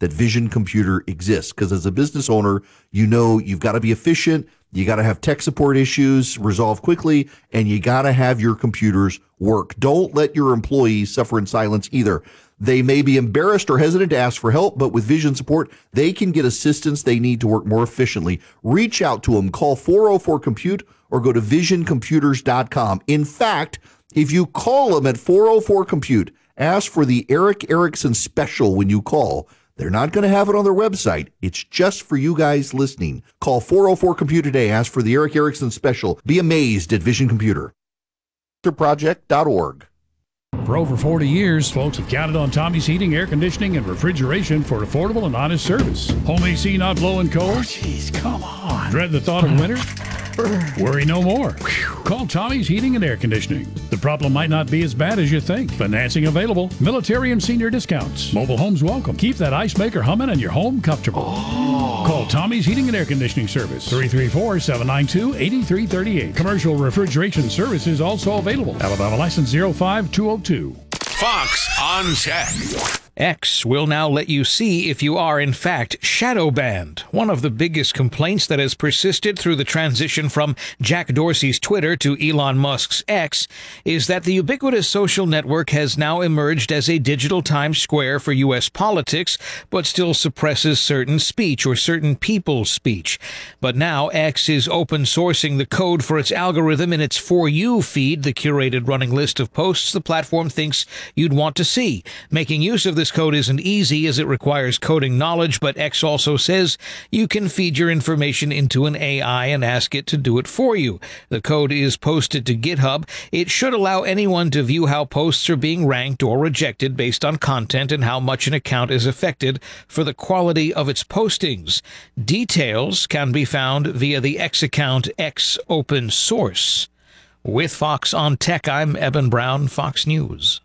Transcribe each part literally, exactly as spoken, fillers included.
that Vision Computer exists. Because as a business owner, you know you've got to be efficient, you got to have tech support issues resolved quickly, and you got to have your computers work. Don't let your employees suffer in silence either. They may be embarrassed or hesitant to ask for help, but with Vision support, they can get assistance they need to work more efficiently. Reach out to them. Call four oh four compute or go to vision computers dot com. In fact, if you call them at four oh four compute, ask for the Eric Erickson special when you call. They're not going to have it on their website. It's just for you guys listening. Call four oh four compute today. Ask for the Eric Erickson special. Be amazed at Vision Computer. project dot org. For over forty years, folks have counted on Tommy's Heating, Air Conditioning, and Refrigeration for affordable and honest service. Home A C not blowing cold? Jeez, oh, come on. Dread the thought of winter? Worry no more. Call Tommy's Heating and Air Conditioning. The problem might not be as bad as you think. Financing available. Military and senior discounts. Mobile homes welcome. Keep that ice maker humming and your home comfortable. Oh. Call Tommy's Heating and Air Conditioning Service. three three four, seven nine two, eight three three eight. Commercial refrigeration services also available. Alabama license zero five two oh two. Fox on Tech. X will now let you see if you are, in fact, shadow banned. One of the biggest complaints that has persisted through the transition from Jack Dorsey's Twitter to Elon Musk's X is that the ubiquitous social network has now emerged as a digital Times Square for U S politics, but still suppresses certain speech or certain people's speech. But now X is open sourcing the code for its algorithm in its For You feed, the curated running list of posts the platform thinks you'd want to see. Making use of this code isn't easy as it requires coding knowledge, but X also says you can feed your information into an A I and ask it to do it for you. The code is posted to GitHub. It should allow anyone to view how posts are being ranked or rejected based on content and how much an account is affected for the quality of its postings. Details can be found via the X account X Open Source. With Fox on Tech, I'm Eben Brown, Fox News.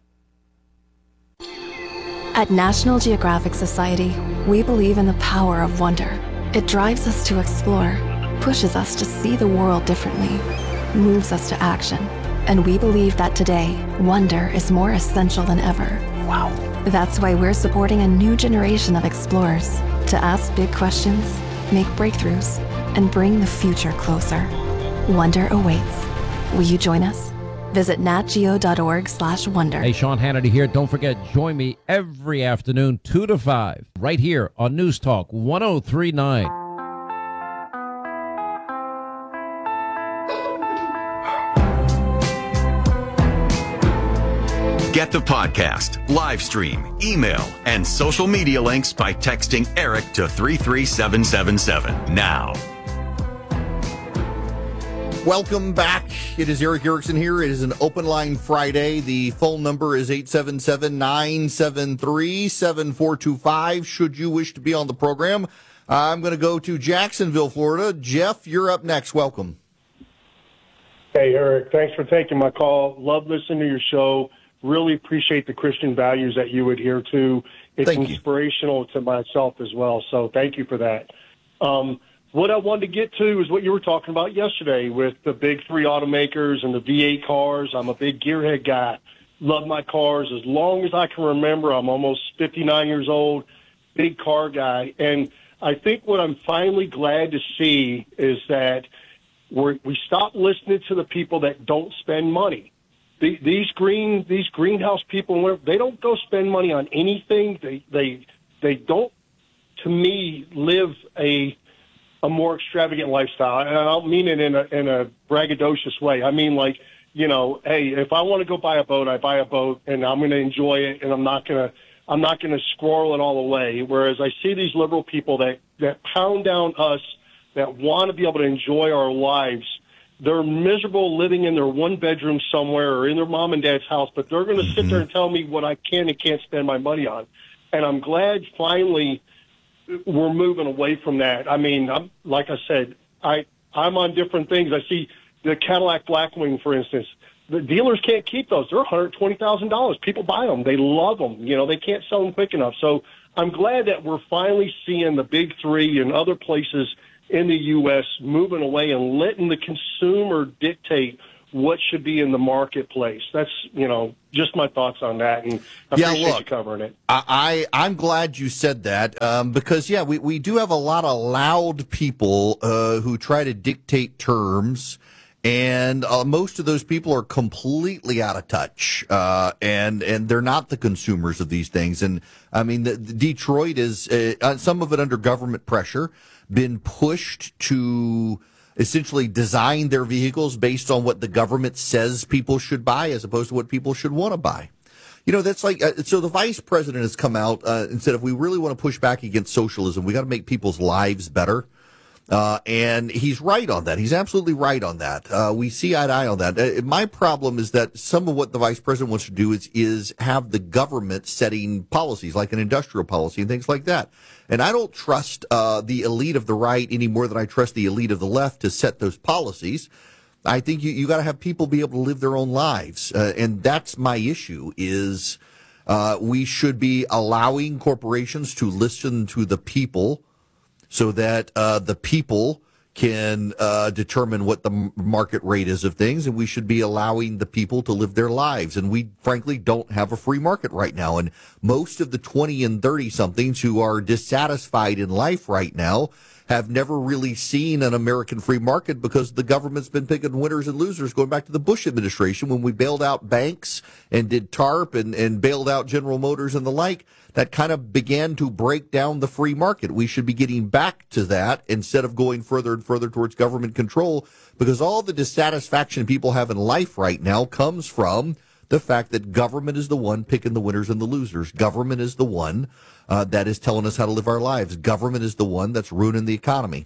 At National Geographic Society, we believe in the power of wonder. It drives us to explore, pushes us to see the world differently, moves us to action. And we believe that today, wonder is more essential than ever. Wow. That's why we're supporting a new generation of explorers to ask big questions, make breakthroughs, and bring the future closer. Wonder awaits. Will you join us? Visit natgeo.org slash wonder. Hey, Sean Hannity here. Don't forget, join me every afternoon, two to five, right here on News Talk one oh three point nine. Get the podcast, live stream, email, and social media links by texting Eric to three three seven seven seven now. Welcome back. It is Eric Erickson here. It is an open line Friday. The phone number is eight seven seven, nine seven three, seven four two five. Should you wish to be on the program, I'm going to go to Jacksonville, Florida. Jeff, you're up next. Welcome. Hey, Eric. Thanks for taking my call. Love listening to your show. Really appreciate the Christian values that you adhere to. It's Thank inspirational you. to myself as well. So thank you for that. Um, What I wanted to get to is what you were talking about yesterday with the big three automakers and the V eight cars. I'm a big gearhead guy. Love my cars as long as I can remember. I'm almost fifty-nine years old, big car guy. And I think what I'm finally glad to see is that we're, we stop listening to the people that don't spend money. The, these green, these greenhouse people, they don't go spend money on anything. They, they, they don't, to me, live a a more extravagant lifestyle. And I don't mean it in a, in a braggadocious way. I mean, like, you know, hey, if I want to go buy a boat, I buy a boat and I'm going to enjoy it. And I'm not going to, I'm not going to squirrel it all away. Whereas I see these liberal people that, that pound down us, that want to be able to enjoy our lives. They're miserable living in their one bedroom somewhere or in their mom and dad's house, but they're going to mm-hmm. sit there and tell me what I can and can't spend my money on. And I'm glad finally we're moving away from that. I mean, I'm, like I said, I, I'm on different things. I see the Cadillac Blackwing, for instance. The dealers can't keep those. They're one hundred twenty thousand dollars. People buy them. They love them. You know, they can't sell them quick enough. So I'm glad that we're finally seeing the big three and other places in the U S moving away and letting the consumer dictate what should be in the marketplace. That's, you know, just my thoughts on that, and I Yeah, appreciate look, you covering it. I, I I'm glad you said that um, because yeah, we, we do have a lot of loud people uh, who try to dictate terms, and uh, most of those people are completely out of touch, uh, and and they're not the consumers of these things. And I mean, the, the Detroit is uh, some of it under government pressure, been pushed to essentially design their vehicles based on what the government says people should buy as opposed to what people should want to buy. You know, that's like, uh, so the vice president has come out uh, and said, if we really want to push back against socialism, we got to make people's lives better. Uh, and he's right on that. He's absolutely right on that. Uh, we see eye to eye on that. Uh, my problem is that some of what the vice president wants to do is, is have the government setting policies like an industrial policy and things like that. And I don't trust, uh, the elite of the right any more than I trust the elite of the left to set those policies. I think you, you got to have people be able to live their own lives. Uh, and that's my issue is, uh, we should be allowing corporations to listen to the people so that uh, the people can uh, determine what the market rate is of things, and we should be allowing the people to live their lives. And we, frankly, don't have a free market right now. And most of the twenty and thirty-somethings who are dissatisfied in life right now have never really seen an American free market because the government's been picking winners and losers going back to the Bush administration when we bailed out banks and did TARP and, and bailed out General Motors and the like. That kind of began to break down the free market. We should be getting back to that instead of going further and further towards government control, because all the dissatisfaction people have in life right now comes from the fact that government is the one picking the winners and the losers. Government is the one uh, that is telling us how to live our lives. Government is the one that's ruining the economy.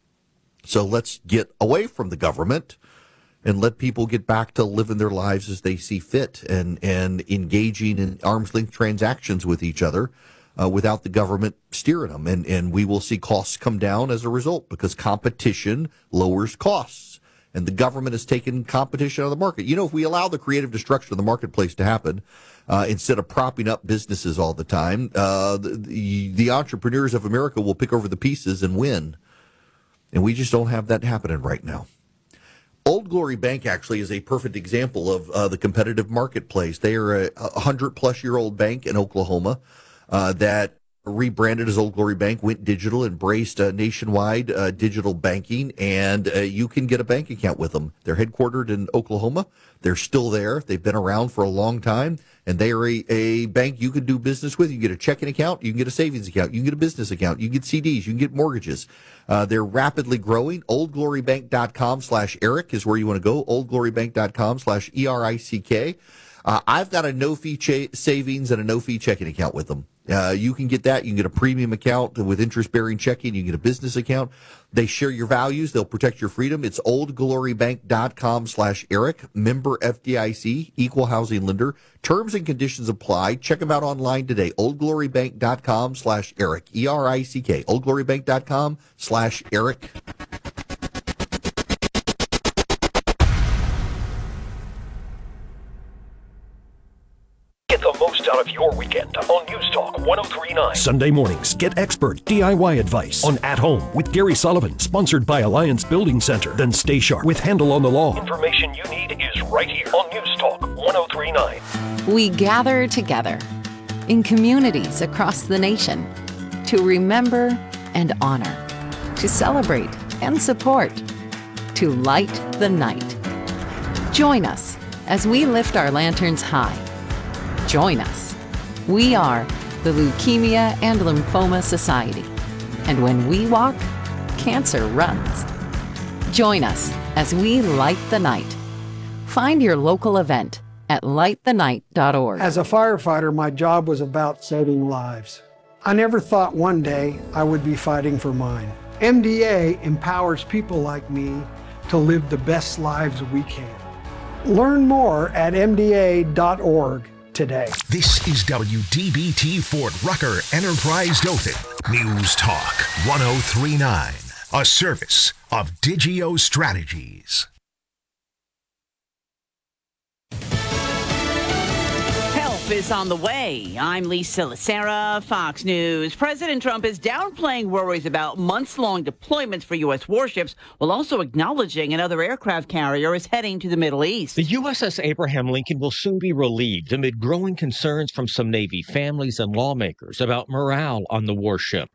So let's get away from the government and let people get back to living their lives as they see fit and, and engaging in arm's length transactions with each other uh, without the government steering them. And, and we will see costs come down as a result because competition lowers costs. And the government has taken competition out of the market. You know, if we allow the creative destruction of the marketplace to happen, uh, instead of propping up businesses all the time, uh, the, the, the entrepreneurs of America will pick over the pieces and win. And we just don't have that happening right now. Old Glory Bank actually is a perfect example of uh, the competitive marketplace. They are a, a hundred-plus-year-old bank in Oklahoma uh, that rebranded as Old Glory Bank, went digital, embraced uh, nationwide uh, digital banking, and uh, you can get a bank account with them. They're headquartered in Oklahoma. They're still there. They've been around for a long time, and they are a, a bank you can do business with. You can get a checking account. You can get a savings account. You can get a business account. You can get C Ds. You can get mortgages. Uh, they're rapidly growing. oldglorybank.com slash Eric is where you want to go. oldglorybank.com slash E R I C K. Uh, I've got a no-fee cha- savings and a no-fee checking account with them. Uh, you can get that. You can get a premium account with interest-bearing checking. You can get a business account. They share your values. They'll protect your freedom. It's oldglorybank.com slash Eric, member F D I C, equal housing lender. Terms and conditions apply. Check them out online today. oldglorybank.com slash Eric, E R I C K, oldglorybank.com slash Eric. Get the most out of your weekend on News Talk one oh three point nine. Sunday mornings, get expert D I Y advice on At Home with Gary Sullivan, sponsored by Alliance Building Center. Then Stay Sharp with Handle on the Law. Information you need is right here on News Talk one oh three point nine. We gather together in communities across the nation to remember and honor, to celebrate and support, to light the night. Join us as we lift our lanterns high. Join us. We are the Leukemia and Lymphoma Society. And when we walk, cancer runs. Join us as we light the night. Find your local event at light the night dot org. As a firefighter, my job was about saving lives. I never thought one day I would be fighting for mine. M D A empowers people like me to live the best lives we can. Learn more at M D A dot org. Today. This is W D B T Fort Rucker Enterprise Dothan. News Talk one oh three point nine. A service of Digio Strategies. Health, is on the way. I'm Lisa Lacera, Fox News. President Trump is downplaying worries about months-long deployments for U S warships, while also acknowledging another aircraft carrier is heading to the Middle East. The U S S Abraham Lincoln will soon be relieved amid growing concerns from some Navy families and lawmakers about morale on the warship.